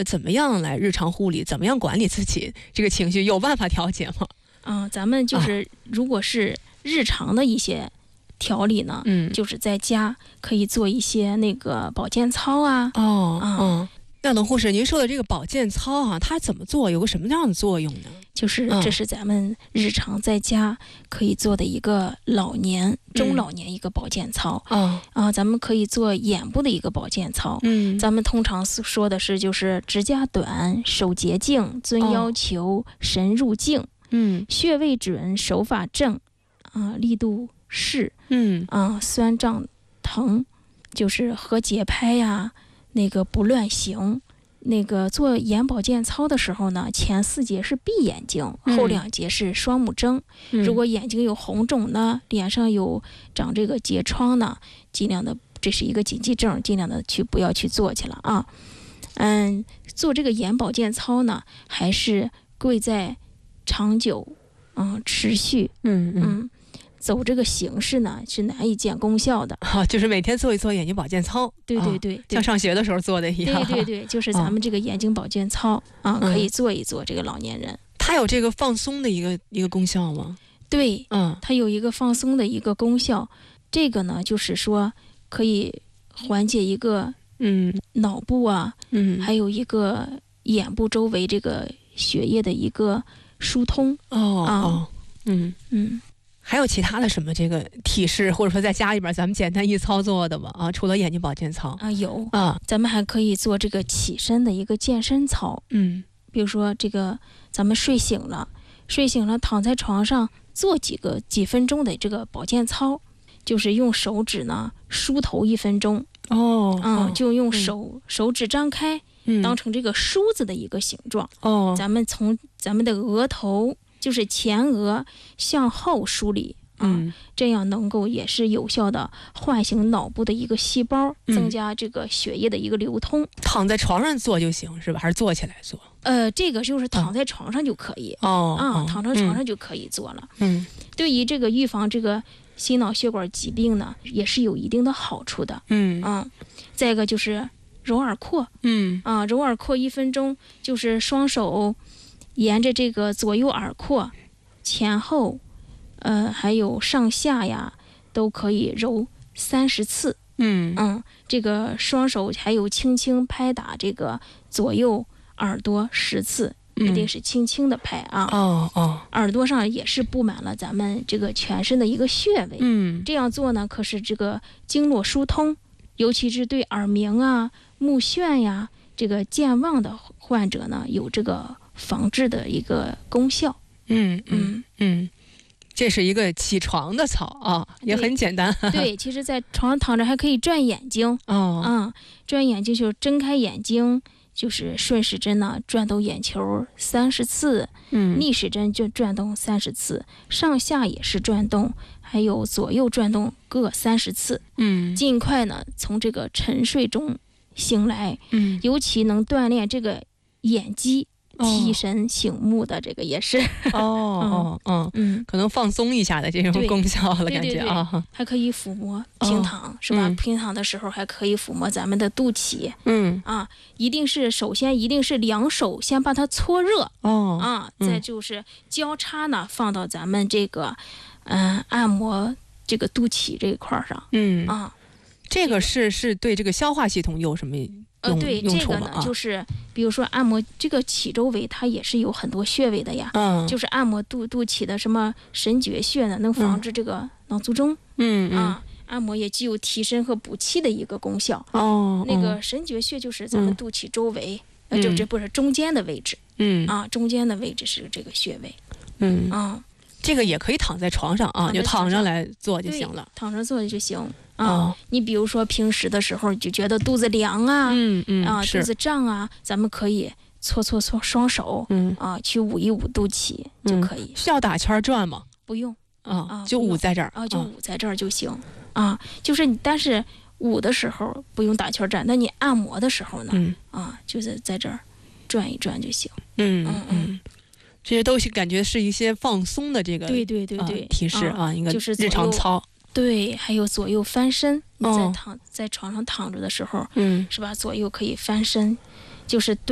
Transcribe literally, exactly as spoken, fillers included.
怎么样来日常护理，怎么样管理自己这个情绪，有办法调节吗？ 嗯、呃，咱们就是如果是日常的一些调理呢， 嗯， 就是在家可以做一些那个保健操啊。 哦， 嗯。 嗯，那龙护士，您说的这个保健操啊，它怎么做，有个什么样的作用呢？ 就是这是咱们日常在家可以做的一个老年、中老年一个保健操。 啊、 嗯呃，咱们可以做眼部的一个保健操。 嗯，咱们通常说的是就是指甲短、手洁净、遵要求、神入境。 嗯， 穴位准，手法正，啊、呃，力度适， 嗯啊、呃，酸胀疼，就是和节拍呀，那个不乱行。那个做眼保健操的时候呢，前四节是闭眼睛， 嗯、 后两节是双目睁。嗯、如果眼睛有红肿呢，脸上有长这个结疮呢，尽量的，这是一个禁忌症，尽量的去不要去做去了啊。嗯，做这个眼保健操呢，还是贵在长久，嗯，持续， 嗯嗯。嗯走这个形式呢是难以见功效的啊，就是每天做一做眼睛保健操， 对对对， 啊、像上学的时候做的一样。 对对对，就是咱们这个眼睛保健操、嗯、啊，可以做一做这个老年人。 它有这个放松的一个一个功效吗？ 对， 嗯， 它有一个放松的一个功效。这个呢，就是说可以缓解一个嗯脑部啊，嗯，还有一个眼部周围这个血液的一个疏通。 哦、啊、哦，嗯嗯。 还有其他的什么这个提示，或者说在家里边咱们简单一操作的吗？啊，除了眼睛保健操啊，有啊， 咱们还可以做这个起身的一个健身操。 嗯， 比如说这个咱们睡醒了，睡醒了躺在床上做几个几分钟的这个保健操，就是用手指呢梳头一分钟。 哦， 嗯，就用手、嗯、手指张开、 嗯， 当成这个梳子的一个形状。 哦， 咱们从咱们的额头。就是前额向后梳理， 嗯， 嗯，这样能够也是有效的唤醒脑部的一个细胞， 嗯、 增加这个血液的一个流通。 躺在床上做就行是吧？还是坐起来做？ 呃，这个就是躺在床上就可以。 哦， 啊、 哦， 躺在床上就可以做了。 嗯， 对于这个预防这个心脑血管疾病呢，也是有一定的好处的。 嗯嗯，再一个就是揉耳廓。 嗯啊，揉耳廓一分钟，就是双手。沿着这个左右耳廓前后呃还有上下呀都可以揉三十次。 嗯嗯，这个双手还有轻轻拍打这个左右耳朵十次，一定是轻轻的拍啊。 哦哦， 耳朵上也是布满了咱们这个全身的一个穴位。 嗯， 这样做呢，可是这个经络疏通，尤其是对耳鸣啊、目眩呀、这个健忘的患者呢，有这个防治的一个功效。 嗯嗯嗯，这是一个起床的操啊，也很简单。 对，其实在床上躺着还可以转眼睛。 哦， 嗯，转眼睛就睁开眼睛，就是顺时针呢转动眼球三十次， 嗯， 逆时针就转动三十次，上下也是转动，还有左右转动各三十次。 嗯， 尽快呢从这个沉睡中醒来。 嗯， 尤其能锻炼这个眼肌。提神醒目的这个也是哦哦哦嗯，可能放松一下的这种功效了，感觉啊， 还可以抚摸平躺、哦、是吧、嗯？平躺的时候还可以抚摸咱们的肚脐， 嗯啊，一定是首先一定是两手先把它搓热哦啊，再就是交叉呢放到咱们这个嗯、呃、按摩这个肚脐这一块上， 嗯啊， 这个是是对这个消化系统有什么？ 呃，对这个呢、 啊， 就是比如说按摩这个脐周围，它也是有很多穴位的呀。 嗯， 就是按摩肚肚脐的什么神阙穴呢，能防治这个脑卒中。 嗯啊，按摩也具有提神和补气的一个功效。 哦， 那个神阙穴就是咱们肚脐周围， 嗯、 呃，就这不是中间的位置。 嗯啊，中间的位置是这个穴位。 嗯啊， 这个也可以躺在床上啊，就躺着来做就行了， 躺着做就行。啊、 哦， 你比如说平时的时候就觉得肚子凉啊， 嗯嗯啊，肚子胀啊，咱们可以搓搓搓双手， 嗯啊，去捂一捂肚脐、嗯、就可以。 需要打圈转吗？ 不用啊， 啊， 就捂在这儿啊，就捂在这儿就行、嗯、啊。就是你，但是捂的时候不用打圈转，那你按摩的时候呢， 嗯啊，就是在这儿转一转就行。 嗯嗯嗯。这些都是感觉是一些放松的这个对对对对、 呃、提示啊， 啊应该就是日常操。 对，还有左右翻身，你在躺、 哦、 在床上躺着的时候， 嗯， 是吧？左右可以翻身，就是对。